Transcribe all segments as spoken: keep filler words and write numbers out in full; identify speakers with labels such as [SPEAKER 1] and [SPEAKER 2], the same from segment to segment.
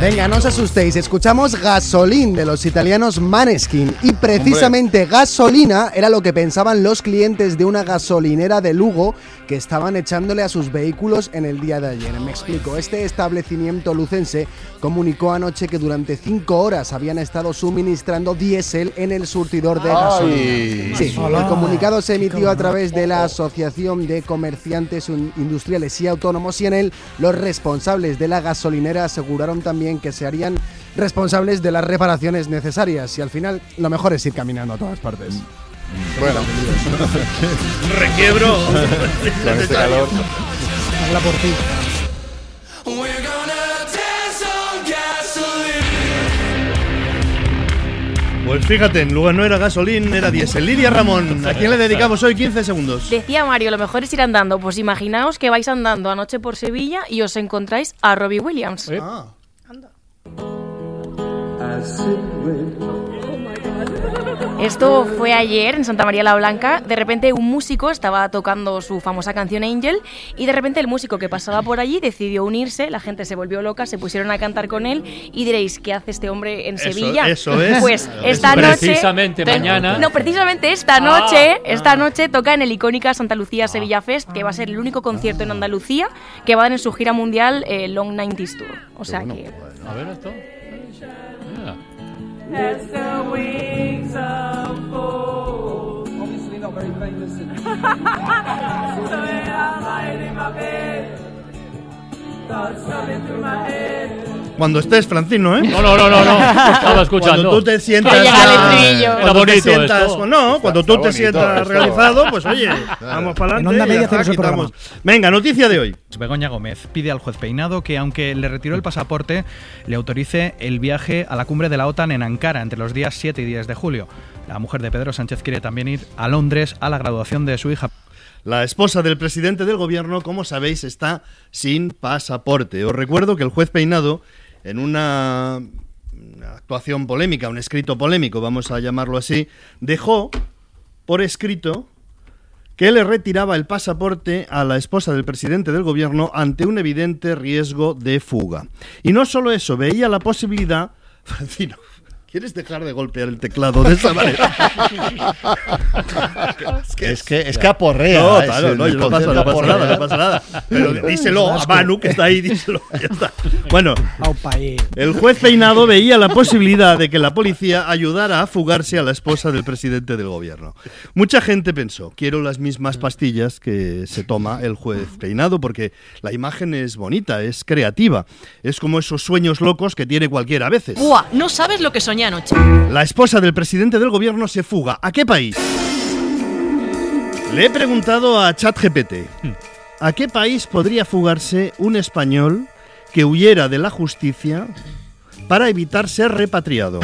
[SPEAKER 1] Venga, no os asustéis, escuchamos Gasolín de los italianos Maneskin y precisamente Hombre. gasolina era lo que pensaban los clientes de una gasolinera de Lugo que estaban echándole a sus vehículos en el día de ayer. Me explico, este establecimiento lucense comunicó anoche que durante cinco horas habían estado suministrando diésel en el surtidor de gasolina. Sí, el comunicado se emitió a través de la Asociación de Comerciantes Industriales y Autónomos y en él los responsables de la gasolinera aseguraron también que se harían responsables de las reparaciones necesarias y al final lo mejor es ir caminando a todas partes.
[SPEAKER 2] Bueno,
[SPEAKER 3] requiebro
[SPEAKER 2] con este calor.
[SPEAKER 1] Habla por ti.
[SPEAKER 3] Pues fíjate, en lugar no era gasolín, era diésel. Lidia Ramón, ¿a quién le dedicamos hoy quince segundos?
[SPEAKER 4] Decía Mario, lo mejor es ir andando. Pues imaginaos que vais andando anoche por Sevilla y os encontráis a Robbie Williams.
[SPEAKER 3] ¿Eh? Ah.
[SPEAKER 4] Anda. Esto fue ayer en Santa María la Blanca. De repente un músico estaba tocando su famosa canción Angel y de repente el músico que pasaba por allí decidió unirse, la gente se volvió loca, se pusieron a cantar con él y diréis, ¿qué hace este hombre en
[SPEAKER 3] eso,
[SPEAKER 4] Sevilla?
[SPEAKER 3] Eso es.
[SPEAKER 4] Pues esta noche...
[SPEAKER 5] Precisamente mañana...
[SPEAKER 4] No, precisamente esta noche, ah, esta noche toca en el icónica Santa Lucía Sevilla Fest, que va a ser el único concierto en Andalucía que va a dar en su gira mundial eh, Long noventa Tour. O sea que...
[SPEAKER 5] A ver esto...
[SPEAKER 6] As the wings of fall. Obviously not very famous. So I'm lying in my bed. Thoughts running through my head.
[SPEAKER 3] Cuando estés, Francino, ¿eh?
[SPEAKER 5] No, no, no, no, no. Estaba escuchando.
[SPEAKER 3] Cuando tú te sientas...
[SPEAKER 4] Que llega el estribillo.
[SPEAKER 3] Cuando te sientas...
[SPEAKER 5] esto.
[SPEAKER 3] No, cuando tú
[SPEAKER 2] Está
[SPEAKER 3] te
[SPEAKER 2] bonito,
[SPEAKER 3] sientas
[SPEAKER 2] esto.
[SPEAKER 3] realizado, pues oye, vamos para
[SPEAKER 1] En
[SPEAKER 3] adelante.
[SPEAKER 1] Onda
[SPEAKER 3] y
[SPEAKER 1] Media
[SPEAKER 3] ya está,
[SPEAKER 1] hacemos el
[SPEAKER 3] quitamos.
[SPEAKER 1] programa.
[SPEAKER 3] Venga, noticia de hoy.
[SPEAKER 7] Begoña Gómez pide al juez Peinado que, aunque le retiró el pasaporte, le autorice el viaje a la cumbre de la OTAN en Ankara entre los días siete y diez de julio. La mujer de Pedro Sánchez quiere también ir a Londres a la graduación de su hija.
[SPEAKER 3] La esposa del presidente del gobierno, como sabéis, está sin pasaporte. Os recuerdo que el juez Peinado, en una, una actuación polémica, un escrito polémico, vamos a llamarlo así, dejó por escrito que le retiraba el pasaporte a la esposa del presidente del gobierno ante un evidente riesgo de fuga. Y no solo eso, veía la posibilidad... Francino, ¿quieres dejar de golpear el teclado de esa manera?
[SPEAKER 2] Es que, es que, es que aporrea.
[SPEAKER 3] No,
[SPEAKER 2] ¿eh?
[SPEAKER 3] claro,
[SPEAKER 2] Es
[SPEAKER 3] no,
[SPEAKER 2] el
[SPEAKER 3] no pasa, no pasa
[SPEAKER 2] aporrea.
[SPEAKER 3] nada, no pasa nada. Pero díselo a Manu, que está ahí, díselo. Ya está. Bueno, el juez Peinado veía la posibilidad de que la policía ayudara a fugarse a la esposa del presidente del gobierno. Mucha gente pensó, quiero las mismas pastillas que se toma el juez Peinado, porque la imagen es bonita, es creativa. Es como esos sueños locos que tiene cualquiera a veces.
[SPEAKER 8] ¡Buah! No sabes lo que soñé anoche.
[SPEAKER 3] La esposa del presidente del gobierno se fuga. ¿A qué país? Le he preguntado a ChatGPT, ¿a qué país podría fugarse un español que huyera de la justicia para evitar ser repatriado?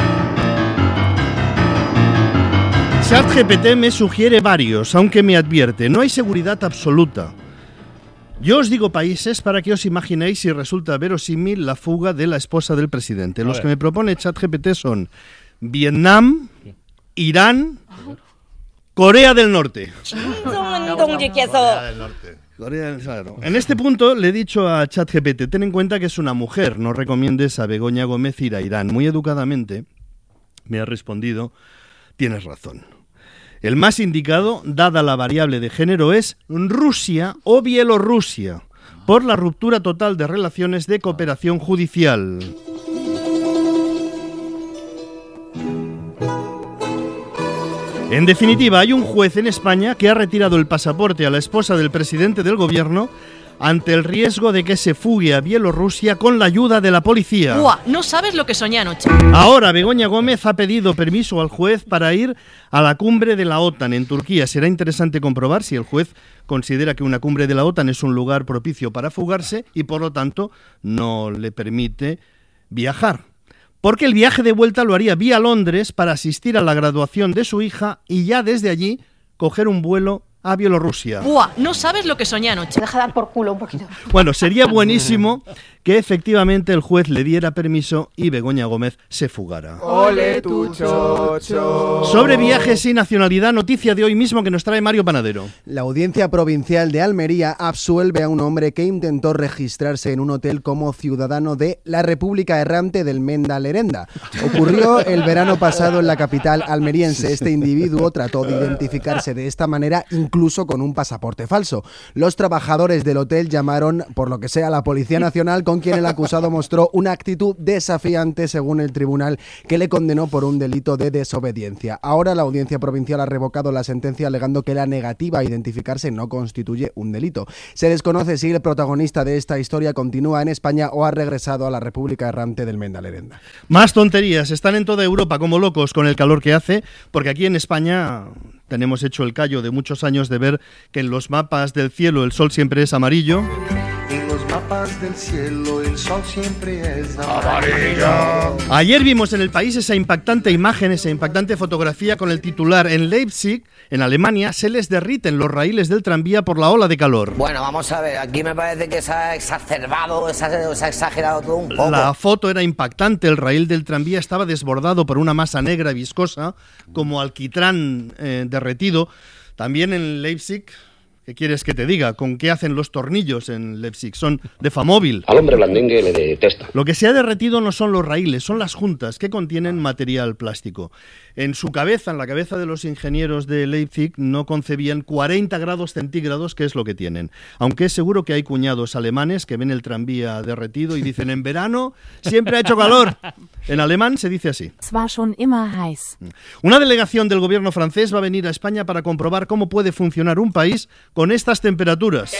[SPEAKER 3] ChatGPT me sugiere varios, aunque me advierte, no hay seguridad absoluta. Yo os digo países para que os imaginéis si resulta verosímil la fuga de la esposa del presidente. Los que me propone ChatGPT son Vietnam, Irán, Corea del Norte.
[SPEAKER 2] Corea del Norte.
[SPEAKER 3] Corea del Norte. En este punto le he dicho a ChatGPT, ten en cuenta que es una mujer, no recomiendes a Begoña Gómez ir a Irán. Muy educadamente me ha respondido, tienes razón. El más indicado, dada la variable de género, es Rusia o Bielorrusia, por la ruptura total de relaciones de cooperación judicial. En definitiva, hay un juez en España que ha retirado el pasaporte a la esposa del presidente del gobierno ante el riesgo de que se fugue a Bielorrusia con la ayuda de la policía.
[SPEAKER 8] ¡Buah! No sabes lo que soñé anoche.
[SPEAKER 3] Ahora Begoña Gómez ha pedido permiso al juez para ir a la cumbre de la OTAN en Turquía. Será interesante comprobar si el juez considera que una cumbre de la OTAN es un lugar propicio para fugarse y por lo tanto no le permite viajar. Porque el viaje de vuelta lo haría vía Londres para asistir a la graduación de su hija y ya desde allí coger un vuelo a Bielorrusia.
[SPEAKER 8] ¡Buah! No sabes lo que soñé anoche.
[SPEAKER 9] Deja dar por culo un poquito.
[SPEAKER 3] Bueno, sería buenísimo que efectivamente el juez le diera permiso y Begoña Gómez se fugara.
[SPEAKER 10] ¡Ole tu chocho!
[SPEAKER 3] Sobre viajes y nacionalidad, noticia de hoy mismo que nos trae Mario Panadero.
[SPEAKER 1] La Audiencia Provincial de Almería absuelve a un hombre que intentó registrarse en un hotel como ciudadano de la República Errante del Menda Lerenda. Ocurrió el verano pasado en la capital almeriense. Este individuo trató de identificarse de esta manera, incluso con un pasaporte falso. Los trabajadores del hotel llamaron, por lo que sea, a la Policía Nacional, con quien el acusado mostró una actitud desafiante, según el tribunal, que le condenó por un delito de desobediencia. Ahora la Audiencia Provincial ha revocado la sentencia alegando que la negativa a identificarse no constituye un delito. Se desconoce si el protagonista de esta historia continúa en España o ha regresado a la República Errante del Menda Lerenda.
[SPEAKER 3] Más tonterías, están en toda Europa como locos con el calor que hace, porque aquí en España tenemos hecho el callo de muchos años de ver que en los mapas del cielo el sol siempre es amarillo.
[SPEAKER 11] En los mapas del cielo el sol siempre es amarillo.
[SPEAKER 3] Ayer vimos en El País esa impactante imagen, esa impactante fotografía con el titular: en Leipzig, en Alemania, se les derriten los raíles del tranvía por la ola de calor.
[SPEAKER 12] Bueno, vamos a ver, aquí me parece que se ha exacerbado, se ha, se ha exagerado todo un poco.
[SPEAKER 3] La foto era impactante, el raíl del tranvía estaba desbordado por una masa negra y viscosa, como alquitrán eh, derretido. También en Leipzig... ¿Qué quieres que te diga? ¿Con qué hacen los tornillos en Leipzig? Son de Famóvil.
[SPEAKER 13] Al hombre blandengue le detesta.
[SPEAKER 3] Lo que se ha derretido no son los raíles, son las juntas que contienen material plástico. En su cabeza, en la cabeza de los ingenieros de Leipzig, no concebían cuarenta grados centígrados, que es lo que tienen. Aunque seguro que hay cuñados alemanes que ven el tranvía derretido y dicen: en verano siempre ha hecho calor. En alemán se dice así.
[SPEAKER 14] Es war schon immer heiß.
[SPEAKER 3] Una delegación del gobierno francés va a venir a España para comprobar cómo puede funcionar un país con estas temperaturas.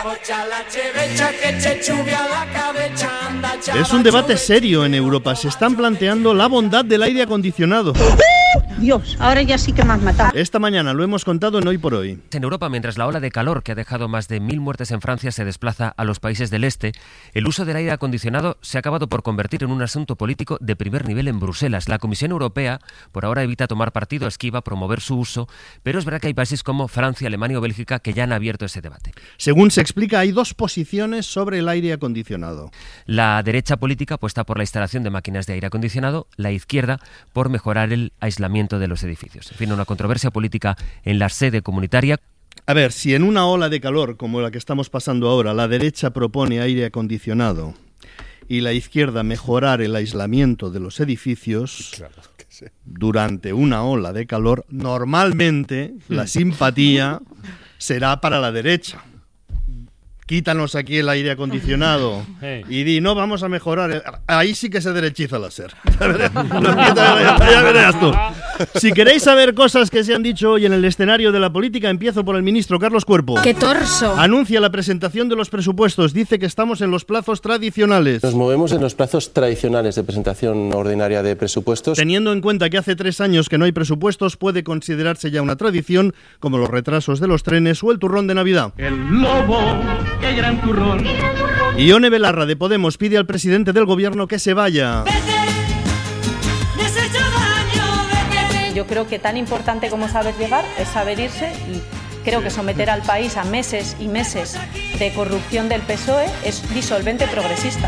[SPEAKER 3] Es un debate serio en Europa. Se están planteando la bondad del aire acondicionado.
[SPEAKER 15] Dios, ahora ya sí que me has matado.
[SPEAKER 3] Esta mañana lo hemos contado en Hoy por Hoy.
[SPEAKER 16] En Europa, mientras la ola de calor que ha dejado más de mil muertes en Francia se desplaza a los países del este, el uso del aire acondicionado se ha acabado por convertir en un asunto político de primer nivel en Bruselas. La Comisión Europea por ahora evita tomar partido, esquiva promover su uso, pero es verdad que hay países como Francia, Alemania o Bélgica que ya han abierto ese debate.
[SPEAKER 3] Según se explica, hay dos posiciones sobre el aire acondicionado.
[SPEAKER 16] La derecha política apuesta por la instalación de máquinas de aire acondicionado, la izquierda por mejorar el aislamiento de los edificios. En fin, una controversia política en la sede comunitaria.
[SPEAKER 3] A ver, si en una ola de calor como la que estamos pasando ahora, la derecha propone aire acondicionado y la izquierda mejorar el aislamiento de los edificios, claro que sí, durante una ola de calor, normalmente la simpatía será para la derecha. Quítanos aquí el aire acondicionado y di, no, vamos a mejorar. Ahí sí que se derechiza la SER. Ya verás tú. Si queréis saber cosas que se han dicho hoy en el escenario de la política, empiezo por el ministro Carlos Cuerpo.
[SPEAKER 4] ¡Qué torso!
[SPEAKER 3] Anuncia la presentación de los presupuestos. Dice que estamos en los plazos tradicionales.
[SPEAKER 17] Nos movemos en los plazos tradicionales de presentación ordinaria de presupuestos.
[SPEAKER 3] Teniendo en cuenta que hace tres años que no hay presupuestos, puede considerarse ya una tradición, como los retrasos de los trenes o el turrón de Navidad.
[SPEAKER 6] El lobo, qué gran turrón.
[SPEAKER 3] Ione Belarra, de Podemos, pide al presidente del gobierno que se vaya.
[SPEAKER 18] Yo creo que tan importante como saber llegar es saber irse, y creo que someter al país a meses y meses de corrupción del P S O E es disolvente progresista.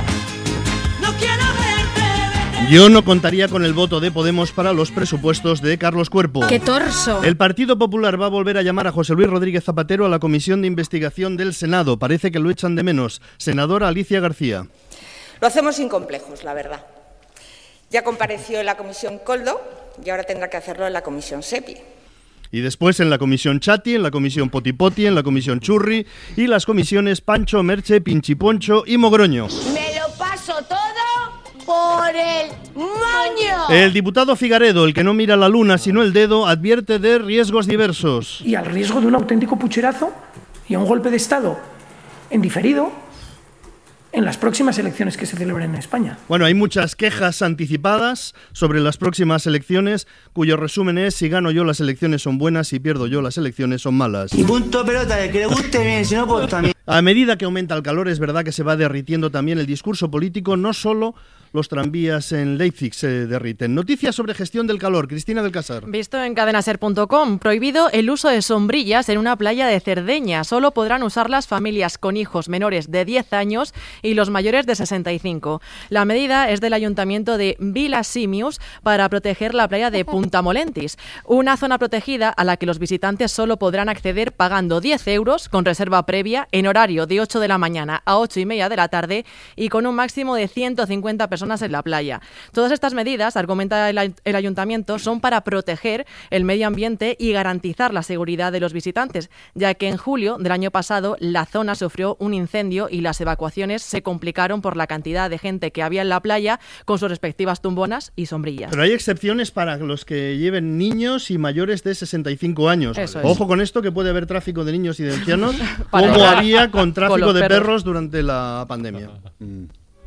[SPEAKER 3] Yo no contaría con el voto de Podemos para los presupuestos de Carlos Cuerpo.
[SPEAKER 4] ¡Qué torso!
[SPEAKER 3] El Partido Popular va a volver a llamar a José Luis Rodríguez Zapatero a la Comisión de Investigación del Senado. Parece que lo echan de menos. Senadora Alicia García.
[SPEAKER 19] Lo hacemos sin complejos, la verdad. Ya compareció en la Comisión Coldo y ahora tendrá que hacerlo en la Comisión Sepi.
[SPEAKER 3] Y después en la Comisión Chati, en la Comisión Potipoti, en la Comisión Churri y las comisiones Pancho, Merche, Pinchiponcho y Mogroño.
[SPEAKER 20] Me lo paso todo por el moño.
[SPEAKER 3] El diputado Figaredo, el que no mira la luna sino el dedo, advierte de riesgos diversos.
[SPEAKER 21] Y al riesgo de un auténtico pucherazo y a un golpe de Estado en diferido en las próximas elecciones que se celebren en España.
[SPEAKER 3] Bueno, hay muchas quejas anticipadas sobre las próximas elecciones, cuyo resumen es: si gano yo las elecciones son buenas, si pierdo yo las elecciones son malas.
[SPEAKER 22] Y punto pelota, el que le guste bien, si no pues también.
[SPEAKER 3] A medida que aumenta el calor, es verdad que se va derritiendo también el discurso político, no solo los tranvías en Leipzig se derriten. Noticias sobre gestión del calor. Cristina del Casar.
[SPEAKER 8] Visto en cadenaser punto com, prohibido el uso de sombrillas en una playa de Cerdeña. Solo podrán usarlas familias con hijos menores de diez años y los mayores de sesenta y cinco. La medida es del ayuntamiento de Vila Simius para proteger la playa de Punta Molentis, una zona protegida a la que los visitantes solo podrán acceder pagando diez euros con reserva previa en horario de ocho de la mañana a ocho y media de la tarde y con un máximo de ciento cincuenta personas en la playa. Todas estas medidas, argumenta el, el ayuntamiento, son para proteger el medio ambiente y garantizar la seguridad de los visitantes, ya que en julio del año pasado la zona sufrió un incendio y las evacuaciones se complicaron por la cantidad de gente que había en la playa con sus respectivas tumbonas y sombrillas.
[SPEAKER 3] Pero hay excepciones para los que lleven niños y mayores de sesenta y cinco años.
[SPEAKER 8] Eso es.
[SPEAKER 3] Ojo con esto, que puede haber tráfico de niños y de ancianos, como había con tráfico
[SPEAKER 8] con
[SPEAKER 3] de
[SPEAKER 8] perros.
[SPEAKER 3] perros durante la pandemia.
[SPEAKER 11] When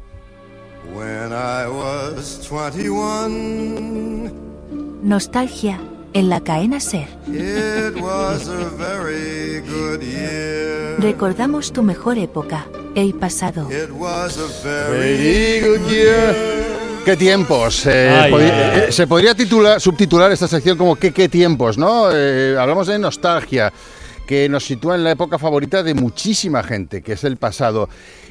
[SPEAKER 11] I was twenty-one,
[SPEAKER 9] Nostalgia en la cadena SER.
[SPEAKER 11] it was a very good year.
[SPEAKER 9] Recordamos tu mejor época, el pasado.
[SPEAKER 11] It was a
[SPEAKER 14] Very good year. ¿Qué tiempos? Eh,
[SPEAKER 5] Ay,
[SPEAKER 14] podri-
[SPEAKER 5] ay, ay.
[SPEAKER 14] eh, se podría titular, subtitular esta sección como ¿qué, qué tiempos? ¿No? Eh, hablamos de nostalgia, que nos sitúa en la época favorita de muchísima gente, que es el pasado.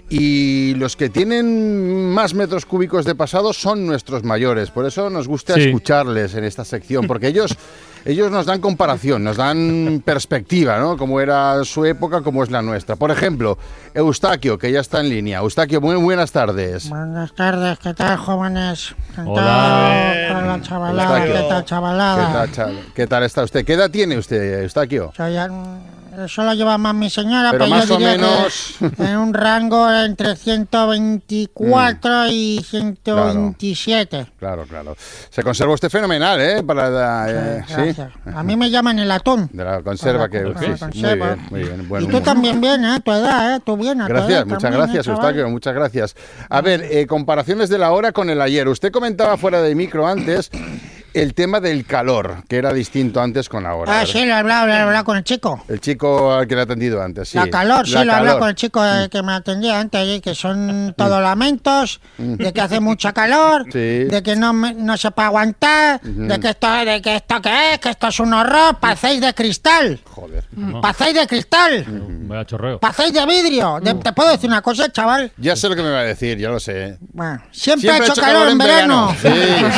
[SPEAKER 14] Y los que tienen más metros cúbicos de pasado son nuestros mayores. Por eso nos gusta
[SPEAKER 5] Sí.
[SPEAKER 14] escucharles en esta sección, porque ellos, ellos nos dan comparación, nos dan perspectiva, ¿no? Cómo era su época, cómo es la nuestra. Por ejemplo, Eustaquio, que ya está en línea. Eustaquio, muy buenas tardes.
[SPEAKER 22] Buenas tardes, ¿qué tal, jóvenes? ¿Qué
[SPEAKER 5] Hola.
[SPEAKER 22] tal para la chavalada?
[SPEAKER 14] Eustaquio.
[SPEAKER 22] ¿Qué tal,
[SPEAKER 14] ¿Qué
[SPEAKER 22] chavalada?
[SPEAKER 14] tal, chaval? ¿Qué tal está usted? ¿Qué edad tiene usted, Eustaquio?
[SPEAKER 22] Soy, mm, eso lo lleva más mi señora,
[SPEAKER 14] Pero
[SPEAKER 22] pero,
[SPEAKER 14] más
[SPEAKER 22] yo
[SPEAKER 14] o
[SPEAKER 22] diría
[SPEAKER 14] menos-
[SPEAKER 22] que en un rango entre ciento veinticuatro y ciento veintisiete.
[SPEAKER 14] Claro, claro. Se conserva usted fenomenal, ¿eh? Para la, eh,
[SPEAKER 22] Sí,
[SPEAKER 14] sí.
[SPEAKER 22] gracias. A mí me llaman el atún.
[SPEAKER 14] De la conserva
[SPEAKER 22] Para
[SPEAKER 14] que...
[SPEAKER 22] la-
[SPEAKER 14] sí,
[SPEAKER 22] para la
[SPEAKER 14] sí, muy
[SPEAKER 22] conserva.
[SPEAKER 14] bien, muy bien. Buen
[SPEAKER 22] Y tú
[SPEAKER 14] humor.
[SPEAKER 22] también bien, ¿eh? Tu edad, ¿eh? Tú bien, a tu
[SPEAKER 14] Gracias,
[SPEAKER 22] edad
[SPEAKER 14] muchas
[SPEAKER 22] también,
[SPEAKER 14] gracias,
[SPEAKER 22] ¿eh, chaval?
[SPEAKER 14] Eustaquio, muchas gracias. A ver, eh, comparaciones de la hora con el ayer. Usted comentaba fuera de micro antes el tema del calor, que era distinto antes con ahora.
[SPEAKER 22] Ah, sí, lo he hablado, lo he hablado con el chico.
[SPEAKER 14] El chico al que le ha atendido antes, sí.
[SPEAKER 22] La calor, sí,
[SPEAKER 14] La
[SPEAKER 22] lo he hablado
[SPEAKER 14] calor.
[SPEAKER 22] con el chico eh, que me atendía antes, eh, que son todos lamentos, de que hace mucha calor,
[SPEAKER 14] Sí.
[SPEAKER 22] de que no, me- no se puede aguantar,
[SPEAKER 14] Ujú.
[SPEAKER 22] de que esto de que esto qué es, que esto es un horror, pacéis de cristal,
[SPEAKER 14] Joder.
[SPEAKER 22] pacéis de cristal,
[SPEAKER 5] Vaya chorreo.
[SPEAKER 22] pacéis de vidrio. De- ¿Te puedo decir una cosa, chaval?
[SPEAKER 14] Ya sé lo que me va a decir, ya lo sé.
[SPEAKER 22] Bueno, siempre, ha hecho calor, en verano.
[SPEAKER 14] Sí,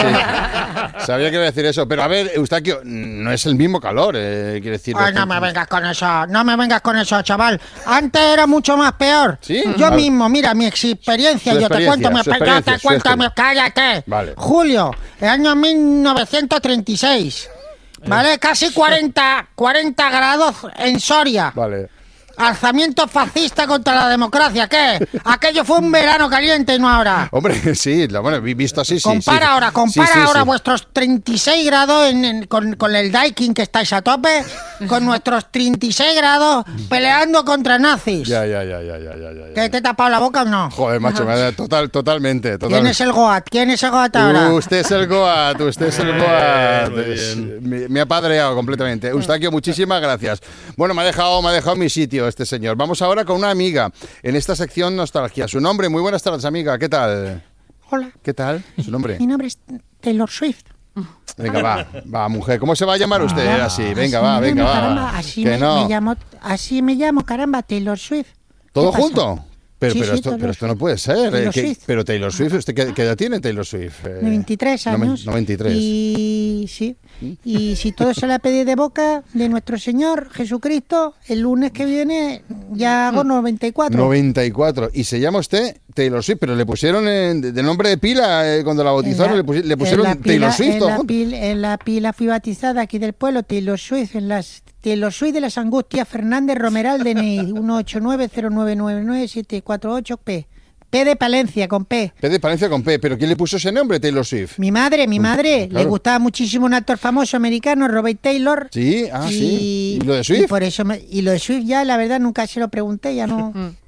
[SPEAKER 14] sí. Sabía que iba a decir eso. Pero a ver, Eustaquio, no es el mismo calor, eh, quiere decir...
[SPEAKER 22] Ay, no me vengas con eso, no me vengas con eso, chaval. Antes era mucho más peor.
[SPEAKER 14] ¿Sí?
[SPEAKER 22] Yo
[SPEAKER 14] A ver.
[SPEAKER 22] mismo, mira, mi experiencia,
[SPEAKER 14] Su
[SPEAKER 22] yo te
[SPEAKER 14] experiencia,
[SPEAKER 22] cuento, mi
[SPEAKER 14] su
[SPEAKER 22] exper- yo
[SPEAKER 14] experiencia,
[SPEAKER 22] te
[SPEAKER 14] su
[SPEAKER 22] cuento, mi-
[SPEAKER 14] experiencia.
[SPEAKER 22] cállate.
[SPEAKER 14] Vale.
[SPEAKER 22] Julio, el año mil novecientos treinta y seis. ¿Vale? Casi cuarenta, cuarenta grados en Soria.
[SPEAKER 14] Vale.
[SPEAKER 22] Alzamiento fascista contra la democracia. ¿Qué? Aquello fue un verano caliente y no ahora.
[SPEAKER 14] Hombre, sí, lo- bueno, vi- visto así, sí.
[SPEAKER 22] Compara
[SPEAKER 14] sí.
[SPEAKER 22] ahora, compara
[SPEAKER 14] Sí, sí,
[SPEAKER 22] ahora
[SPEAKER 14] sí.
[SPEAKER 22] vuestros treinta y seis grados en- en- con, con el Daikin que estáis a tope, con nuestros treinta y seis grados peleando contra nazis.
[SPEAKER 14] Ya, ya, ya, ya, ya, ya, ya.
[SPEAKER 22] ¿Que te he tapado la boca o no?
[SPEAKER 14] Joder, macho, me da total, totalmente, totalmente.
[SPEAKER 22] ¿Quién es el Goat? ¿Quién es el Goat ahora?
[SPEAKER 14] Usted es el Goat, usted es el Goat. Es- Me, me ha padreado completamente. Eustaquio, muchísimas gracias. Bueno, me ha dejado, me ha dejado mi sitio este señor. Vamos ahora con una amiga en esta sección Nostalgia. Su nombre, muy buenas tardes, amiga. ¿Qué tal?
[SPEAKER 22] Hola.
[SPEAKER 14] ¿Qué tal? Su nombre.
[SPEAKER 22] Mi nombre es Taylor Swift.
[SPEAKER 14] Venga, va, va, mujer. ¿Cómo se va a llamar usted
[SPEAKER 22] Ah,
[SPEAKER 14] así? Venga,
[SPEAKER 22] así
[SPEAKER 14] va,
[SPEAKER 22] me
[SPEAKER 14] venga,
[SPEAKER 22] llamo,
[SPEAKER 14] va.
[SPEAKER 22] caramba, así
[SPEAKER 14] Que
[SPEAKER 22] me,
[SPEAKER 14] no.
[SPEAKER 22] me llamo, así me llamo, caramba, Taylor Swift.
[SPEAKER 14] ¿Todo
[SPEAKER 22] ¿Qué pasa?
[SPEAKER 14] junto? Pero,
[SPEAKER 22] Sí,
[SPEAKER 14] pero,
[SPEAKER 22] sí,
[SPEAKER 14] esto,
[SPEAKER 22] Taylor
[SPEAKER 14] pero esto no puede ser.
[SPEAKER 22] Taylor
[SPEAKER 14] eh, que-
[SPEAKER 22] Swift.
[SPEAKER 14] pero Taylor Swift, ¿usted qué, qué edad tiene Taylor Swift? Eh,
[SPEAKER 22] veintitrés
[SPEAKER 14] noven-
[SPEAKER 22] años.
[SPEAKER 14] noventa y tres.
[SPEAKER 22] Y sí. Y si todo se la pedí de boca de nuestro Señor Jesucristo, el lunes que viene ya hago noventa y cuatro.
[SPEAKER 14] noventa y cuatro. Y se llama usted Taylor Swift, pero le pusieron en- de, de nombre de pila eh, cuando la bautizaron, le, pusi- le pusieron
[SPEAKER 22] en la pila,
[SPEAKER 14] Taylor Swift.
[SPEAKER 22] en
[SPEAKER 14] todo
[SPEAKER 22] la,
[SPEAKER 14] junto.
[SPEAKER 22] pil- en la pila fui bautizada aquí del pueblo, Taylor Swift, en las Taylor Swift de las Angustias Fernández Romeral, D N I uno ocho nueve cero nueve nueve nueve siete cuatro ocho P. P de Palencia, con P.
[SPEAKER 14] P de Palencia con P. ¿Pero quién le puso ese nombre, Taylor Swift?
[SPEAKER 22] Mi madre, mi madre,
[SPEAKER 14] claro.
[SPEAKER 22] le gustaba muchísimo un actor famoso americano, Robert Taylor.
[SPEAKER 14] Sí, ah, sí. ¿Y lo de
[SPEAKER 22] Y
[SPEAKER 14] Swift?
[SPEAKER 22] por eso me- y lo de Swift ya, la verdad, nunca se lo pregunté, ya no.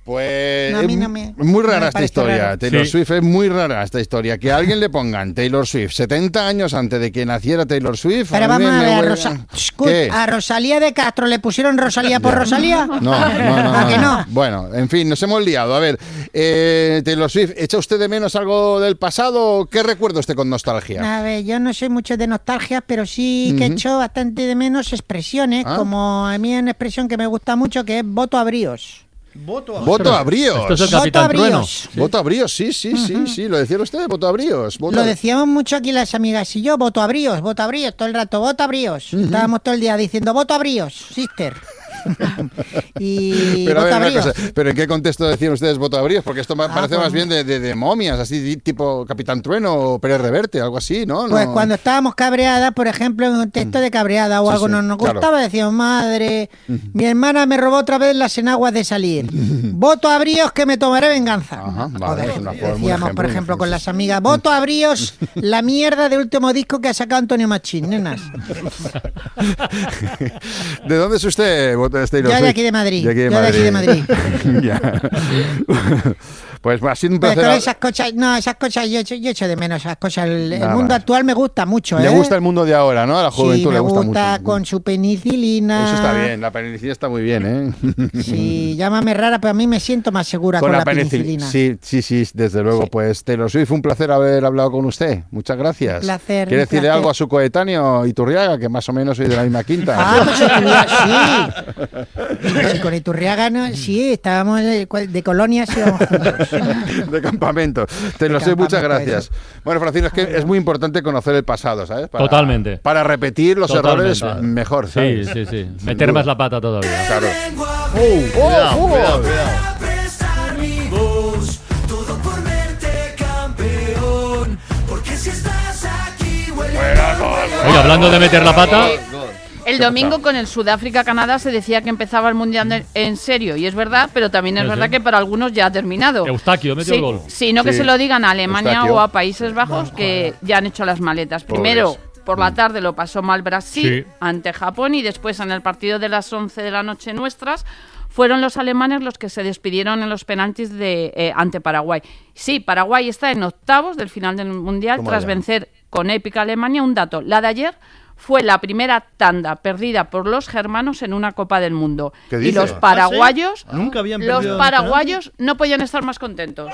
[SPEAKER 14] Pues
[SPEAKER 22] No, a mí no me-
[SPEAKER 14] muy
[SPEAKER 22] no
[SPEAKER 14] rara
[SPEAKER 22] me
[SPEAKER 14] esta
[SPEAKER 22] parece
[SPEAKER 14] historia.
[SPEAKER 22] raro.
[SPEAKER 14] Taylor
[SPEAKER 22] Sí.
[SPEAKER 14] Swift es muy rara esta historia. Que a alguien le pongan Taylor Swift setenta años antes de que naciera Taylor Swift.
[SPEAKER 22] Pero
[SPEAKER 14] mí
[SPEAKER 22] vamos a
[SPEAKER 14] me
[SPEAKER 22] ver, a,
[SPEAKER 14] huele-
[SPEAKER 22] Rosa- Escut,
[SPEAKER 14] ¿Qué?
[SPEAKER 22] a Rosalía de Castro le pusieron Rosalía por Rosalía.
[SPEAKER 14] No, no, no,
[SPEAKER 22] ¿A
[SPEAKER 14] no,
[SPEAKER 22] que
[SPEAKER 14] no.
[SPEAKER 22] no?
[SPEAKER 14] Bueno, en fin, nos hemos liado. A ver, eh, Taylor Swift, ¿echa usted de menos algo del pasado? ¿Qué recuerda usted con nostalgia?
[SPEAKER 22] A ver, yo no soy mucho de nostalgia, pero sí que
[SPEAKER 14] Ujú.
[SPEAKER 22] echo bastante de menos expresiones,
[SPEAKER 14] Ah.
[SPEAKER 22] como a mí hay una expresión que me gusta mucho, que es voto a bríos.
[SPEAKER 3] Voto a
[SPEAKER 14] Voto a bríos.
[SPEAKER 22] Esto es el Voto Capitán a Trueno. bríos.
[SPEAKER 14] Voto a bríos, sí, sí, sí, sí. Lo decía usted, voto a bríos. Voto
[SPEAKER 22] Lo
[SPEAKER 14] a-
[SPEAKER 22] decíamos mucho aquí las amigas y yo, voto a bríos, voto a bríos, todo el rato, voto a bríos. Estábamos todo el día diciendo, voto a bríos, sister. y
[SPEAKER 14] Pero, a ver,
[SPEAKER 22] voto a
[SPEAKER 14] una
[SPEAKER 22] bríos.
[SPEAKER 14] cosa, ¿pero en qué contexto decían ustedes voto a bríos? Porque esto ma-
[SPEAKER 22] Ah,
[SPEAKER 14] parece
[SPEAKER 22] pues-
[SPEAKER 14] más bien de, de- de momias, así di- tipo Capitán Trueno o Pérez Reverte, algo así, ¿no?
[SPEAKER 22] Pues
[SPEAKER 14] No-
[SPEAKER 22] cuando estábamos cabreadas, por ejemplo, en contexto de cabreada o
[SPEAKER 14] Sí,
[SPEAKER 22] algo
[SPEAKER 14] sí,
[SPEAKER 22] no nos
[SPEAKER 14] claro.
[SPEAKER 22] gustaba, decíamos, madre, mi hermana me robó otra vez las enaguas de salir. Voto a bríos que me tomaré venganza.
[SPEAKER 14] Ajá,
[SPEAKER 22] O
[SPEAKER 14] vale,
[SPEAKER 22] de-
[SPEAKER 14] es una forma, un
[SPEAKER 22] decíamos,
[SPEAKER 14] ejemplo,
[SPEAKER 22] por
[SPEAKER 14] un
[SPEAKER 22] ejemplo,
[SPEAKER 14] ejemplo,
[SPEAKER 22] con
[SPEAKER 14] sí,
[SPEAKER 22] las amigas, voto a bríos la mierda de último disco que ha sacado Antonio Machín, nenas.
[SPEAKER 14] ¿De dónde es usted, voto de Taylor
[SPEAKER 22] Yo de
[SPEAKER 14] Swift?
[SPEAKER 22] aquí de Madrid,
[SPEAKER 14] De aquí de
[SPEAKER 22] yo de aquí de Madrid.
[SPEAKER 14] Ya. Pues ha sido un
[SPEAKER 22] Pues
[SPEAKER 14] placer.
[SPEAKER 22] con esas cosas, no, esas cosas yo echo, yo echo de menos esas cosas. El, el
[SPEAKER 14] Nada.
[SPEAKER 22] mundo actual me gusta mucho,
[SPEAKER 14] Le
[SPEAKER 22] ¿eh?
[SPEAKER 14] gusta el mundo de ahora, ¿no? A la juventud
[SPEAKER 22] sí, me
[SPEAKER 14] le gusta,
[SPEAKER 22] gusta
[SPEAKER 14] mucho.
[SPEAKER 22] con su penicilina.
[SPEAKER 14] Eso está bien, la penicilina está muy bien, ¿eh?
[SPEAKER 22] Sí, llámame rara, pero a mí me siento más segura con, la, penicilina.
[SPEAKER 14] Sí, sí, sí, desde luego. Pues Taylor Swift, un placer haber hablado con usted. Muchas gracias.
[SPEAKER 22] Un placer,
[SPEAKER 14] ¿Quiere
[SPEAKER 22] un
[SPEAKER 14] decirle
[SPEAKER 22] placer.
[SPEAKER 14] algo a su coetáneo Iturriaga, que más o menos soy de la misma quinta?
[SPEAKER 22] Ah, pues Iturriaga, sí. Con Iturriaga, ¿no? Sí, estábamos de, de colonias y íbamos juntos.
[SPEAKER 14] De campamento. Taylor
[SPEAKER 22] De
[SPEAKER 14] Swift, muchas
[SPEAKER 22] campamento,
[SPEAKER 14] gracias. Bueno, Francino, es que es muy importante conocer el pasado, ¿sabes? Para,
[SPEAKER 5] Totalmente.
[SPEAKER 14] Para repetir los
[SPEAKER 5] Totalmente.
[SPEAKER 14] errores mejor,
[SPEAKER 5] Sí,
[SPEAKER 14] ¿sabes?
[SPEAKER 5] sí, sí.
[SPEAKER 14] Sin
[SPEAKER 5] Meter
[SPEAKER 14] duda.
[SPEAKER 5] más la pata todavía.
[SPEAKER 14] Claro.
[SPEAKER 6] Cuidado,
[SPEAKER 14] oh,
[SPEAKER 6] cuidado,
[SPEAKER 14] oh.
[SPEAKER 6] cuidado. Mi voz, todo por verte campeón, porque si estás aquí huele
[SPEAKER 5] Oye, hablando de meter la pata,
[SPEAKER 2] El domingo con el Sudáfrica-Canadá se decía que empezaba el Mundial de- en serio, y es verdad, pero también es
[SPEAKER 5] Sí,
[SPEAKER 2] verdad
[SPEAKER 5] sí.
[SPEAKER 2] que para algunos ya ha terminado.
[SPEAKER 5] Eustaquio metió
[SPEAKER 2] Sí,
[SPEAKER 5] el gol.
[SPEAKER 2] sí, no que
[SPEAKER 5] Sí.
[SPEAKER 2] se lo digan a Alemania
[SPEAKER 5] Eustaquio.
[SPEAKER 2] o a Países Bajos, que ya han hecho las maletas. Primero, por la tarde lo pasó mal Brasil
[SPEAKER 5] Sí.
[SPEAKER 2] ante Japón, y después en el partido de las once de la noche nuestras fueron los alemanes los que se despidieron en los penaltis de, eh, ante Paraguay. Sí, Paraguay está en octavos del final del Mundial
[SPEAKER 6] Toma
[SPEAKER 2] tras
[SPEAKER 6] ya.
[SPEAKER 2] vencer con épica Alemania. Un dato, la de ayer fue la primera tanda perdida por los germanos en una Copa del Mundo.
[SPEAKER 3] ¿Qué
[SPEAKER 2] Y
[SPEAKER 3] dice?
[SPEAKER 2] los
[SPEAKER 3] ¿Ah, sí?
[SPEAKER 2] paraguayos,
[SPEAKER 3] Nunca habían
[SPEAKER 2] los
[SPEAKER 3] perdido
[SPEAKER 2] paraguayos no podían estar más contentos.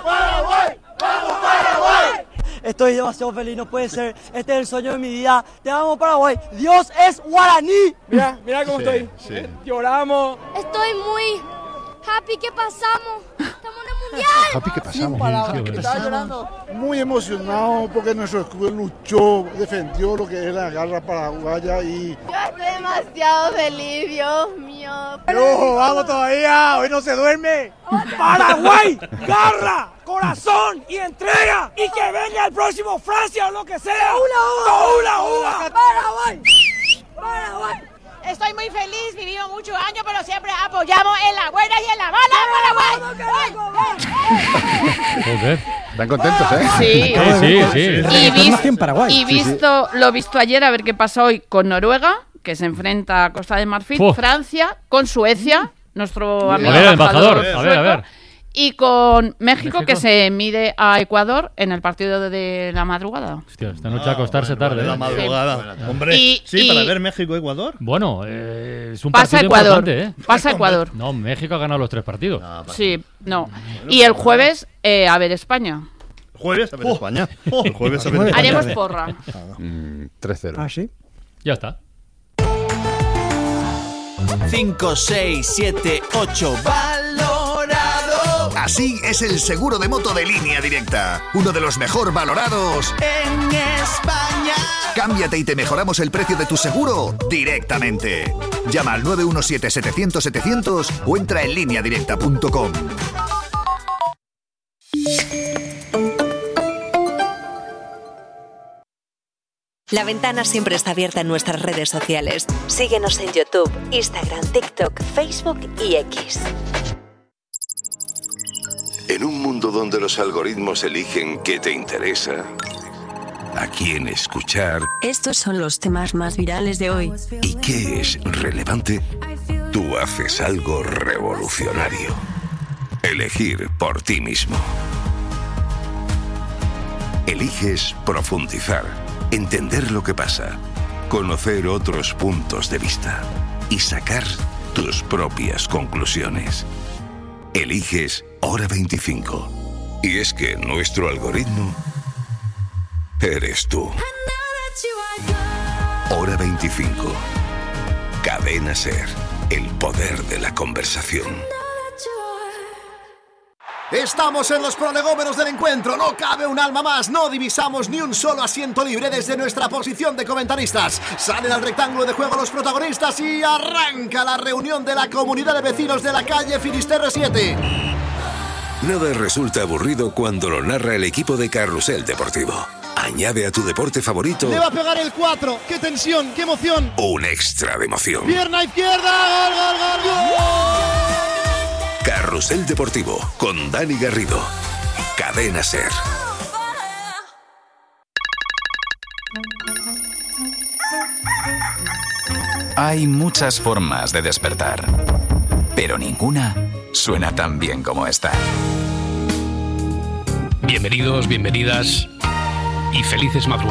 [SPEAKER 7] Estoy demasiado feliz, no puede ser. Este es el sueño de mi vida. Te amo, Paraguay. Dios es guaraní. Mira, mira cómo
[SPEAKER 23] Sí,
[SPEAKER 7] estoy.
[SPEAKER 23] sí.
[SPEAKER 7] Eh, Lloramos.
[SPEAKER 23] Estoy muy happy que pasamos. Estamos en el mundial.
[SPEAKER 14] Happy que pasamos.
[SPEAKER 7] Estaba llorando.
[SPEAKER 24] Muy emocionado porque nuestro escudo luchó, defendió lo que es la garra paraguaya y...
[SPEAKER 23] Yo estoy demasiado feliz, Dios mío.
[SPEAKER 7] ¡No, vamos todavía! ¡Hoy no se duerme! ¡Paraguay! ¡Garra! ¡Corazón! ¡Y entrega! ¡Y que venga el próximo Francia o lo que sea! ¡Una uva!
[SPEAKER 23] Paraguay. Paraguay. Estoy muy feliz, vivimos muchos años, pero siempre apoyamos en la buena y en la mala Paraguay.
[SPEAKER 5] joder.
[SPEAKER 14] Están contentos, ¿eh?
[SPEAKER 2] Sí,
[SPEAKER 5] Sí, sí, sí.
[SPEAKER 2] Y, vis-
[SPEAKER 14] en Paraguay.
[SPEAKER 2] y visto lo visto ayer, a ver qué pasa hoy con Noruega, que se enfrenta a Costa de Marfil,
[SPEAKER 5] Uf.
[SPEAKER 2] Francia, con Suecia, nuestro
[SPEAKER 5] A
[SPEAKER 2] amigo
[SPEAKER 5] ver, el embajador, a ver, a
[SPEAKER 2] sueco,
[SPEAKER 5] ver.
[SPEAKER 2] y con México,
[SPEAKER 5] México.
[SPEAKER 2] que se mide a Ecuador en el partido de la madrugada.
[SPEAKER 5] Hostia, esta noche a acostarse tarde.
[SPEAKER 3] de la
[SPEAKER 5] ¿eh?
[SPEAKER 3] madrugada. Hombre,
[SPEAKER 2] Y-
[SPEAKER 3] sí,
[SPEAKER 2] y-
[SPEAKER 3] para ver México-Ecuador.
[SPEAKER 5] Bueno, eh, es un
[SPEAKER 2] Pasa
[SPEAKER 5] partido
[SPEAKER 2] Ecuador,
[SPEAKER 5] importante, ¿eh?
[SPEAKER 2] pasa Ecuador.
[SPEAKER 5] No, México ha ganado los tres partidos.
[SPEAKER 2] Sí, no. Y el jueves, eh, a ver España.
[SPEAKER 3] Jueves a ver España. El jueves a ver España.
[SPEAKER 2] Haremos porra.
[SPEAKER 14] Mm, tres cero.
[SPEAKER 22] ¿Ah, sí?
[SPEAKER 5] Ya está.
[SPEAKER 25] cinco, seis, siete, ocho. Valorado.
[SPEAKER 26] Así es el seguro de moto de Línea Directa. Uno de los mejor valorados
[SPEAKER 25] En España.
[SPEAKER 26] Cámbiate y te mejoramos el precio de tu seguro directamente. Llama al nueve uno siete, setecientos, setecientos o entra en línea directa punto com.
[SPEAKER 27] La ventana siempre está abierta en nuestras redes sociales. Síguenos en YouTube, Instagram, TikTok, Facebook y X.
[SPEAKER 28] En un mundo donde los algoritmos eligen qué te interesa, a quién escuchar
[SPEAKER 29] Estos son los temas más virales de hoy.
[SPEAKER 28] y qué es relevante, tú haces algo revolucionario. Elegir por ti mismo. Eliges profundizar, entender lo que pasa, conocer otros puntos de vista y sacar tus propias conclusiones. Eliges Hora veinticinco. Y es que nuestro algoritmo eres tú. Hora veinticinco. Cadena SER. El poder de la conversación.
[SPEAKER 1] Estamos en los prolegómenos del encuentro, no cabe un alma más, no divisamos ni un solo asiento libre desde nuestra posición de comentaristas. Salen al rectángulo de juego los protagonistas y arranca la reunión de la comunidad de vecinos de la calle Finisterre siete.
[SPEAKER 28] Nada resulta aburrido cuando lo narra el equipo de Carrusel Deportivo. Añade a tu deporte favorito
[SPEAKER 4] Le va a pegar el cuatro, qué tensión, qué emoción.
[SPEAKER 28] un extra de emoción.
[SPEAKER 4] Pierna izquierda, gol, gol, gol, gol.
[SPEAKER 28] Carrusel Deportivo con Dani Garrido. Cadena SER.
[SPEAKER 10] Hay muchas formas de despertar, pero ninguna suena tan bien como esta.
[SPEAKER 12] Bienvenidos, bienvenidas y felices madrugadas.